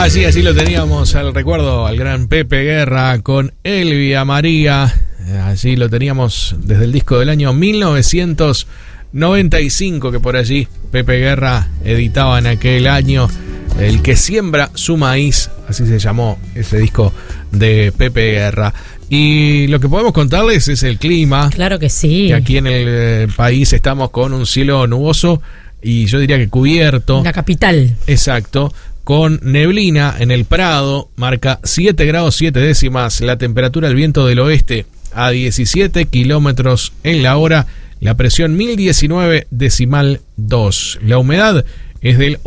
Así lo teníamos al recuerdo al gran Pepe Guerra con Elvia María. Así lo teníamos desde el disco del año 1995, que por allí Pepe Guerra editaba en aquel año El que siembra su maíz, así se llamó ese disco de Pepe Guerra. Y lo que podemos contarles es el clima. Claro que sí. Que aquí en el país estamos con un cielo nuboso y yo diría que cubierto. La capital. Exacto. Con neblina en el Prado, marca 7 grados 7 décimas. La temperatura del viento del oeste a 17 kilómetros en la hora. La presión 1019,2. La humedad es del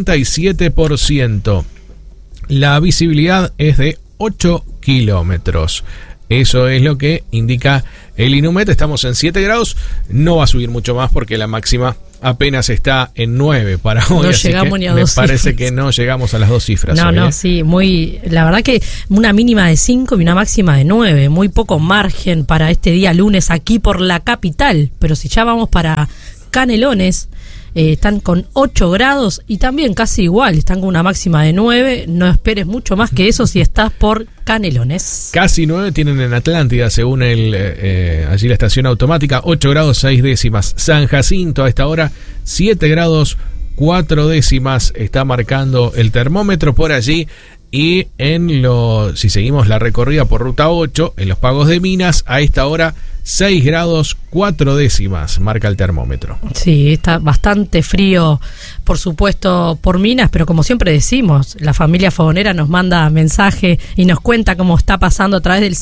87%. La visibilidad es de 8 kilómetros. Eso es lo que indica el Inumet. Estamos en 7 grados. No va a subir mucho más porque la máxima apenas está en 9 para hoy. No llegamos ni a me 2 parece cifras. que no llegamos a las 2 cifras. No, hoy, sí, la verdad que una mínima de 5 y una máxima de 9. Muy poco margen para este día lunes aquí por la capital. Pero si ya vamos para Canelones, están con 8 grados y también casi igual, están con una máxima de 9. No esperes mucho más que eso si estás por Canelones. Casi 9 tienen en Atlántida, según allí la estación automática. 8 grados 6 décimas. San Jacinto a esta hora 7 grados 4 décimas está marcando el termómetro por allí. Y si seguimos la recorrida por ruta 8, en los Pagos de Minas, a esta hora 6 grados 4 décimas marca el termómetro. Sí, está bastante frío, por supuesto, por Minas, pero como siempre decimos, la familia fogonera nos manda mensaje y nos cuenta cómo está pasando a través del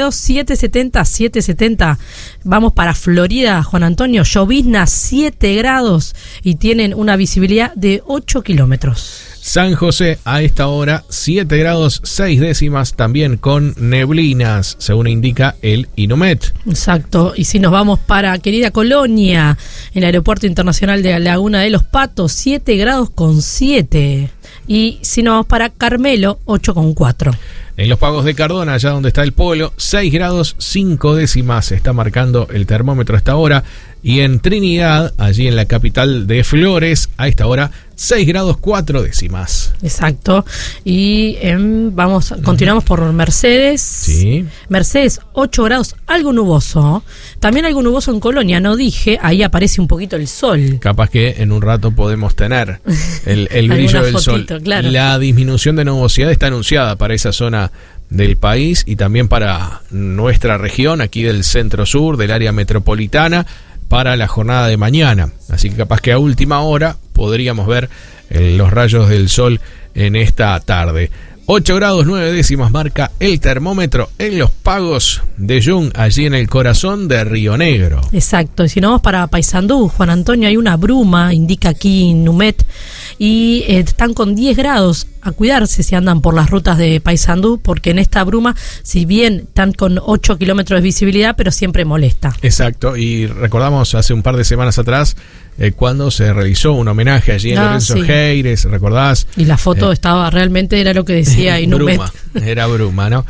092-770-770. Vamos para Florida, Juan Antonio, llovizna 7 grados y tienen una visibilidad de 8 kilómetros. San José a esta hora 7 grados 6 décimas también con neblinas, según indica el Inumet. Exacto, y si nos vamos para querida Colonia, en el Aeropuerto Internacional de la Laguna de los Patos, 7 grados con 7. Y si nos vamos para Carmelo, 8,4. En los Pagos de Cardona, allá donde está el polo, 6 grados 5 décimas está marcando el termómetro a esta hora. Y en Trinidad, allí en la capital de Flores, a esta hora 6 grados 4 décimas. Exacto. Y continuamos por Mercedes. Sí. Mercedes, 8 grados, algo nuboso. También algo nuboso en Colonia, no dije, ahí aparece un poquito el sol. Capaz que en un rato podemos tener el brillo del sol. Claro. La disminución de nubosidad está anunciada para esa zona del país y también para nuestra región, aquí del centro sur, del área metropolitana, para la jornada de mañana. Así que capaz que a última hora podríamos ver los rayos del sol en esta tarde. 8 grados 9 décimas marca el termómetro en los Pagos de Jung, allí en el corazón de Río Negro. Exacto, y si no vamos para Paysandú, Juan Antonio, hay una bruma, indica aquí Numet, y están con 10 grados. A cuidarse si andan por las rutas de Paysandú, porque en esta bruma, si bien están con 8 kilómetros de visibilidad, pero siempre molesta. Exacto, y recordamos hace un par de semanas atrás cuando se realizó un homenaje allí en Lorenzo Geires, ¿recordás? Y la foto era lo que decía Inumet. Era bruma, ¿no?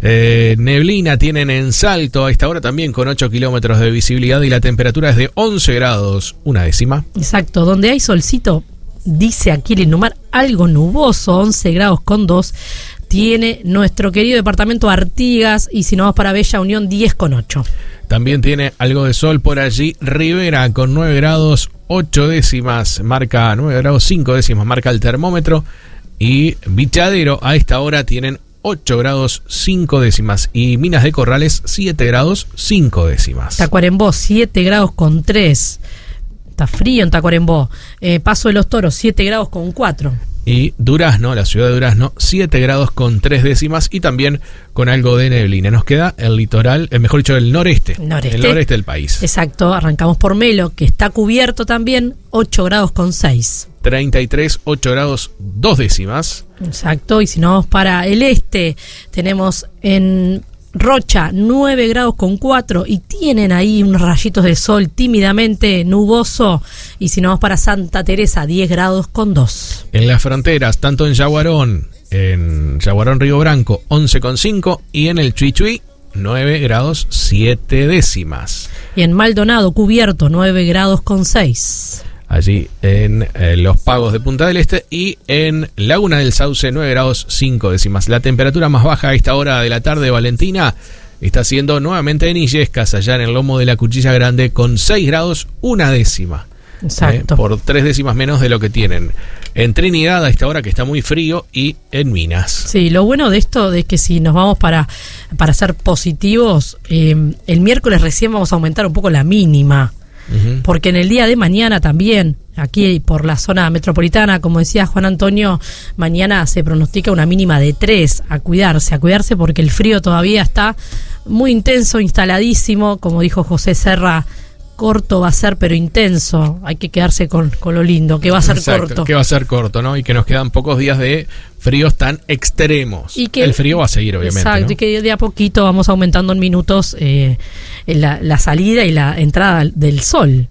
Neblina tienen en Salto a esta hora también con 8 kilómetros de visibilidad y la temperatura es de 11 grados, una décima. Exacto, donde hay solcito, dice aquí el Inumar, algo nuboso, 11 grados con 2, tiene nuestro querido departamento Artigas, y si no vamos para Bella Unión, 10 con 8. También tiene algo de sol por allí Rivera con 9 grados 8 décimas, marca 9 grados 5 décimas, marca el termómetro, y Bichadero a esta hora tienen 8 grados 5 décimas y Minas de Corrales 7 grados 5 décimas. Tacuarembó 7 grados con 3. Está frío en Tacuarembó. Paso de los Toros, 7 grados con 4. Y Durazno, la ciudad de Durazno, 7 grados con 3 décimas y también con algo de neblina. Nos queda el litoral, mejor dicho, el noreste. El noreste del país. Exacto, arrancamos por Melo, que está cubierto también, 8 grados con 6. 33, 8 grados 2 décimas. Exacto, y si no vamos para el este, tenemos en Rocha 9 grados con 4 y tienen ahí unos rayitos de sol tímidamente nuboso, y si no vamos para Santa Teresa 10 grados con 2. En las fronteras, tanto en Yaguarón Río Branco 11,5 y en el Chuichuy 9 grados 7 décimas. Y en Maldonado cubierto 9 grados con 6. allí en Los Pagos de Punta del Este, y en Laguna del Sauce 9 grados 5 décimas. La temperatura más baja a esta hora de la tarde, Valentina, está siendo nuevamente en Illescas, allá en el lomo de la Cuchilla Grande, con 6 grados 1 décima. Exacto. Por 3 décimas menos de lo que tienen en Trinidad a esta hora, que está muy frío, y en Minas. Sí, lo bueno de esto es que si nos vamos para ser positivos, el miércoles recién vamos a aumentar un poco la mínima. Porque en el día de mañana también, aquí por la zona metropolitana, como decía Juan Antonio, mañana se pronostica una mínima de 3. A cuidarse porque el frío todavía está muy intenso, instaladísimo, como dijo José Serra. Corto va a ser, pero intenso. Hay que quedarse con lo lindo, que va a ser corto. Que va a ser corto, ¿no? Y que nos quedan pocos días de fríos tan extremos. Y que el frío va a seguir, obviamente. Exacto, ¿no? Y que de a poquito vamos aumentando en minutos la salida y la entrada del sol.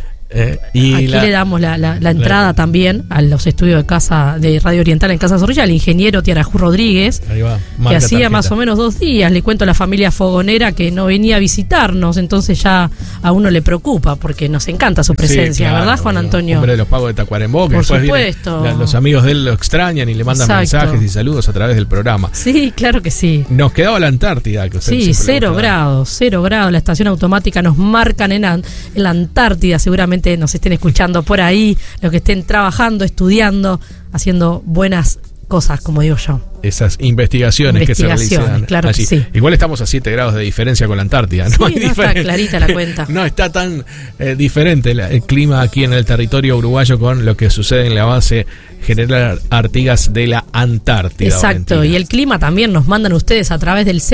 Y aquí le damos la entrada también a los estudios de casa de Radio Oriental en Casa Zorrilla, al ingeniero Tiarajú Rodríguez, que hacía tarjeta. Más o menos 2 días, le cuento a la familia fogonera que no venía a visitarnos, entonces ya a uno le preocupa, porque nos encanta su presencia, sí, claro, ¿verdad, Juan Antonio? Hombre de Los Pagos de Tacuarembó, que por después supuesto. Los amigos de él lo extrañan y le mandan mensajes y saludos a través del programa. Sí, claro que sí. Nos quedaba la Antártida. Que sí, 0 grados, la estación automática nos marcan en la Antártida, seguramente nos estén escuchando por ahí, los que estén trabajando, estudiando, haciendo buenas cosas, como digo yo. Esas investigaciones que se realizan claro allí. Que sí. Igual estamos a 7 grados de diferencia con la Antártida. Sí, no está clarita la cuenta. No está tan diferente el clima aquí en el territorio uruguayo con lo que sucede en la base General Artigas de la Antártida. Exacto, Valentina. Y el clima también nos mandan ustedes a través del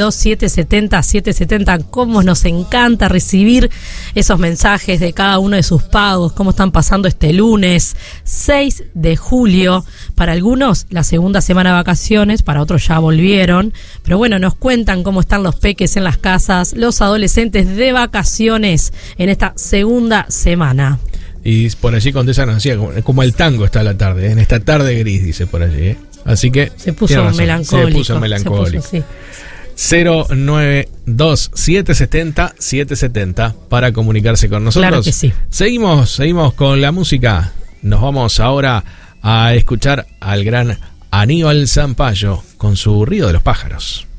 092-770-770. Cómo nos encanta recibir esos mensajes de cada uno de sus pagos, cómo están pasando este lunes 6 de julio. Para algunos, la segunda semana de vacaciones, para otros ya volvieron, pero bueno, nos cuentan cómo están los peques en las casas, los adolescentes de vacaciones en esta segunda semana. Y por allí Condesa nos decía, como el tango está la tarde, en esta tarde gris, dice por allí, Así que se puso melancólico. Sí. 092-770-770 para comunicarse con nosotros. Claro que sí. Seguimos con la música. Nos vamos ahora a escuchar al gran Aníbal Zampayo con su Río de los Pájaros.